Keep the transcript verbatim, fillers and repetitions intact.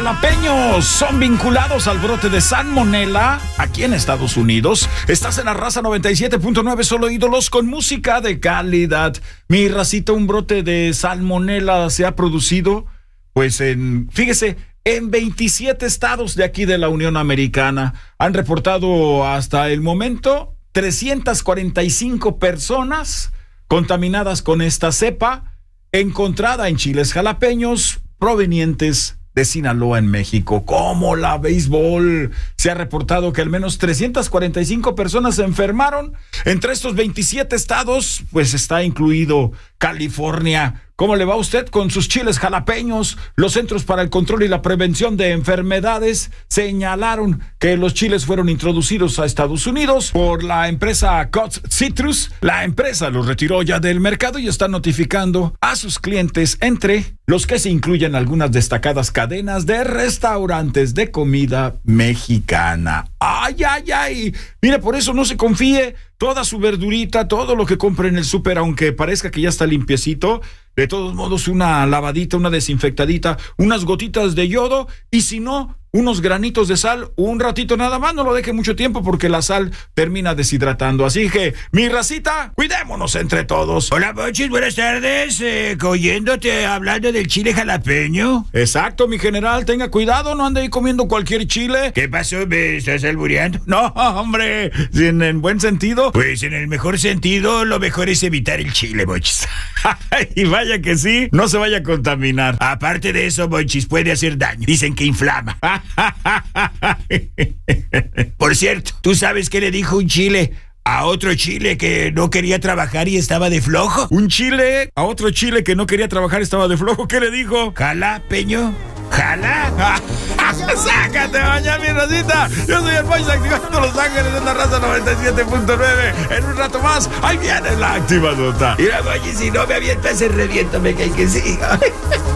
jalapeños son vinculados al brote de salmonela aquí en Estados Unidos. Estás en la Raza noventa y siete punto nueve, solo ídolos con música de calidad. Mi racita, un brote de salmonela se ha producido, pues en, fíjese, en veintisiete estados de aquí de la Unión Americana. Han reportado hasta el momento trescientas cuarenta y cinco personas contaminadas con esta cepa, encontrada en chiles jalapeños provenientes de Sinaloa, en México. Como la béisbol, se ha reportado que al menos trescientas cuarenta y cinco personas se enfermaron. Entre estos veintisiete estados, pues está incluido California. ¿Cómo le va a usted con sus chiles jalapeños? Los Centros para el Control y la Prevención de Enfermedades señalaron que los chiles fueron introducidos a Estados Unidos por la empresa Cots Citrus. La empresa los retiró ya del mercado y está notificando a sus clientes, entre los que se incluyen algunas destacadas cadenas de restaurantes de comida mexicana. ¡Ay, ay, ay! Mire, por eso no se confíe. Toda su verdurita, todo lo que compre en el súper, aunque parezca que ya está limpiecito, de todos modos una lavadita, una desinfectadita, unas gotitas de yodo, y si no, unos granitos de sal, un ratito nada más, no lo deje mucho tiempo porque la sal termina deshidratando. Así que, mi racita, cuidémonos entre todos. Hola, Monchis, buenas tardes. Eh, oyéndote hablando del chile jalapeño. Exacto, mi general, tenga cuidado, no ande ahí comiendo cualquier chile. ¿Qué pasó? ¿Me estás albureando? No, hombre, en, en buen sentido. Pues en el mejor sentido, lo mejor es evitar el chile, Monchis. Y vaya que sí, no se vaya a contaminar. Aparte de eso, Monchis, puede hacer daño. Dicen que inflama. Por cierto, ¿tú sabes qué le dijo un chile a otro chile que no quería trabajar y estaba de flojo? ¿Un chile a otro chile que no quería trabajar y estaba de flojo? ¿Qué le dijo? Jalapeño. ¿Jala? ¡Sácate, baña, mi racita! Yo soy el Mois, activando Los Ángeles en la Raza noventa y siete punto nueve. En un rato más, ahí viene la activadota. Mira, Mois, si no me avientas ese reviento, me cae que sí.